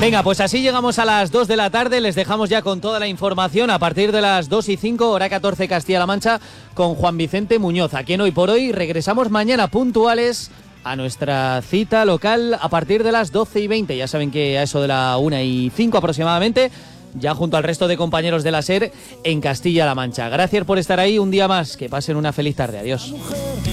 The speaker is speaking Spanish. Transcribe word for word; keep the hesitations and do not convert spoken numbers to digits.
Venga, pues así llegamos a las dos de la tarde, les dejamos ya con toda la información a partir de las dos y cinco, hora catorce Castilla-La Mancha, con Juan Vicente Muñoz. Aquí en Hoy por Hoy regresamos mañana puntuales a nuestra cita local a partir de las doce y veinte. Ya saben que a eso de la una y cinco aproximadamente, ya junto al resto de compañeros de la SER en Castilla-La Mancha. Gracias por estar ahí un día más, que pasen una feliz tarde. Adiós.